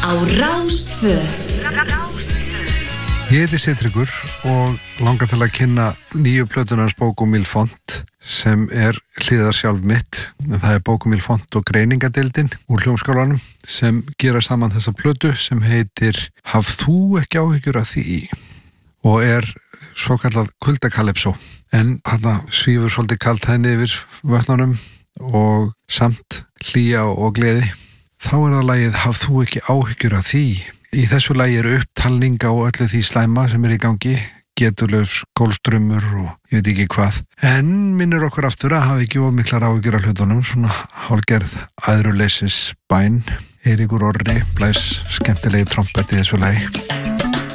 á Rás 2. Ég heiti Sigtryggur og langar til að kynna nýju plötuna hans Bókum il Font sem hliðar sjálf mitt. Það Bókum il Font og greiningadeildin úr hljómskálanum sem gera saman þessa plötu sem heitir Haf þú ekki áhyggjur af því og svokallað kuldakalypsó. En þarna svífur svolítið kalt henni yfir vötnunum og samt hlýja og gleði. Þá það lagið Haf þú ekki áhyggjur af því. Í þessu lagi upptalning á öllu því slæma sem í gangi, getulöfs, gólströmmur og ég veit ekki hvað. En minnir okkur aftur að hafa ekki of miklar áhyggjur af hlutunum, svona hálgerð æðruleysis bæn. Eiríkur Orri blæs skemmtilegi trompet í þessu lagi.